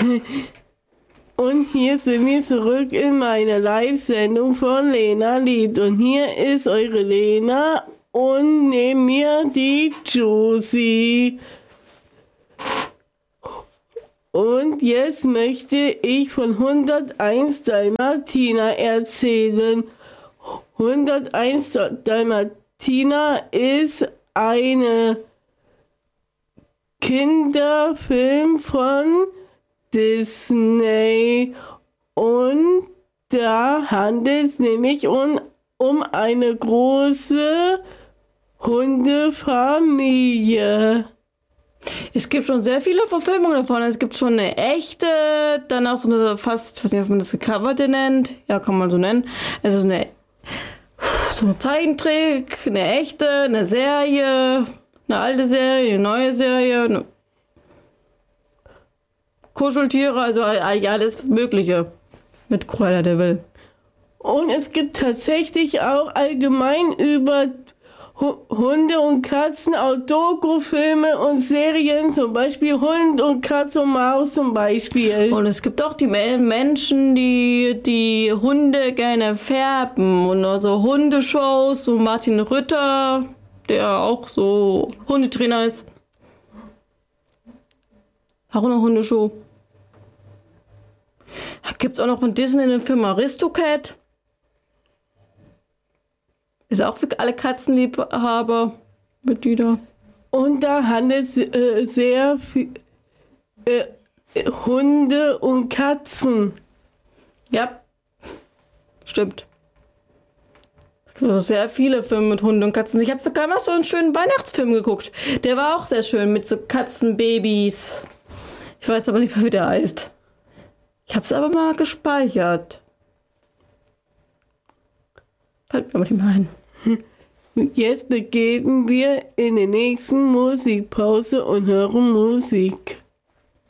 Und hier sind wir zurück in meiner Live-Sendung von Lena Lied. Und hier ist eure Lena und neben mir die Josie. Und jetzt möchte ich von 101 Dalmatiner erzählen. 101 Dalmatiner ist eine Kinderfilm von Disney und da handelt es nämlich um eine große Hundefamilie. Es gibt schon sehr viele Verfilmungen davon. Es gibt schon eine echte, dann auch so eine fast, ich weiß nicht, ob man das gecoverte nennt. Ja, kann man so nennen. Es ist so eine Zeichentrick, eine echte, eine Serie, eine alte Serie, eine neue Serie, eine Kuscheltiere, also eigentlich alles Mögliche mit Cruella de Vil. Und es gibt tatsächlich auch allgemein über Hunde und Katzen auch Dokufilme und Serien, zum Beispiel Hund und Katze und Maus zum Beispiel. Und es gibt auch die Menschen, die Hunde gerne färben und also Hundeshows, so Martin Rütter, der auch so Hundetrainer ist. Auch eine Hundeshow. Gibt es auch noch von Disney den Film Aristocat. Ist auch für alle Katzenliebhaber mit die da. Und da handelt es sehr viel Hunde und Katzen. Ja, stimmt. Es gibt also sehr viele Filme mit Hunden und Katzen. Ich habe sogar mal so einen schönen Weihnachtsfilm geguckt. Der war auch sehr schön mit so Katzenbabys. Ich weiß aber nicht mehr, wie der heißt. Ich habe es aber mal gespeichert. Fällt mir aber nicht mehr ein. Jetzt begeben wir in die nächsten Musikpause und hören Musik.